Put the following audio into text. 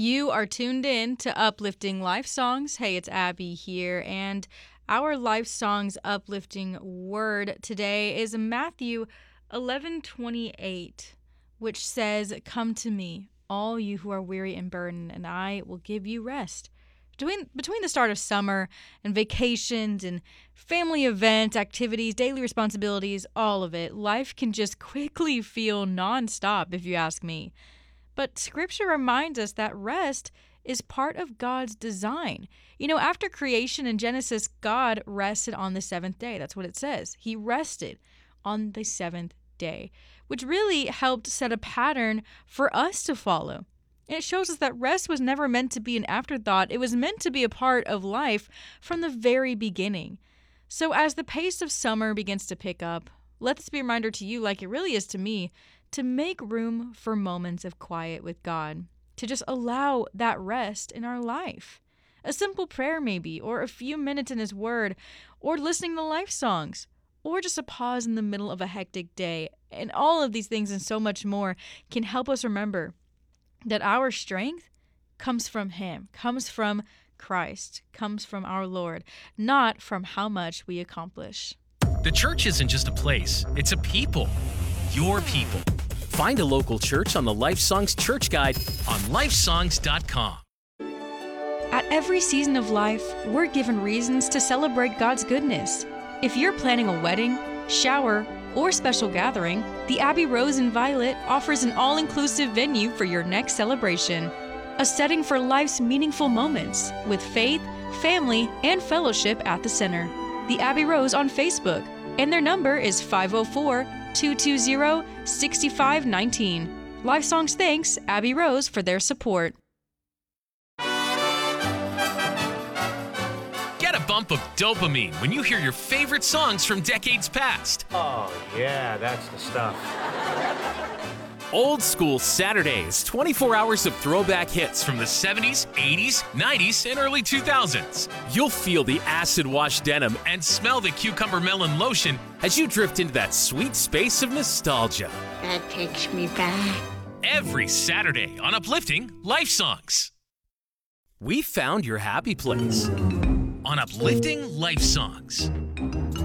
You are tuned in to Uplifting Life Songs. Hey, it's Abby here, and our Life Songs uplifting word today is Matthew 11:28, which says, "Come to me, all you who are weary and burdened, and I will give you rest." Between the start of summer and vacations and family events, activities, daily responsibilities, all of it, life can just quickly feel nonstop, if you ask me. But Scripture reminds us that rest is part of God's design. After creation in Genesis, God rested on the seventh day. That's what it says. He rested on the seventh day, which really helped set a pattern for us to follow. And it shows us that rest was never meant to be an afterthought. It was meant to be a part of life from the very beginning. So as the pace of summer begins to pick up, let this be a reminder to you, like it really is to me, to make room for moments of quiet with God, to just allow that rest in our life. A simple prayer maybe, or a few minutes in His Word, or listening to life songs, or just a pause in the middle of a hectic day. And all of these things and so much more can help us remember that our strength comes from Him, comes from Christ, comes from our Lord, not from how much we accomplish. The church isn't just a place, it's a people. Your people. Find a local church on the Life Songs Church Guide on lifesongs.com. At every season of life, we're given reasons to celebrate God's goodness. If you're planning a wedding, shower, or special gathering, the Abbey Rose in Violet offers an all-inclusive venue for your next celebration. A setting for life's meaningful moments with faith, family, and fellowship at the center. The Abbey Rose on Facebook, and their number is 504-220-6519. Life Songs thanks Abbey Rose for their support. Get a bump of dopamine when you hear your favorite songs from decades past. Oh, yeah, that's the stuff. Old School Saturdays, 24 hours of throwback hits from the 70s, 80s, 90s, and early 2000s. You'll feel the acid-wash denim and smell the cucumber melon lotion as you drift into that sweet space of nostalgia. That takes me back. Every Saturday on Uplifting Life Songs. We found your happy place on Uplifting Life Songs.